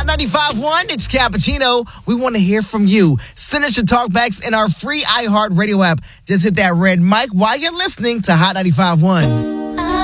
95.1, it's Cappuccino. We want to hear from you. Send us your talkbacks in our free iHeart Radio app. Just hit that red mic while you're listening to Hot 95.1.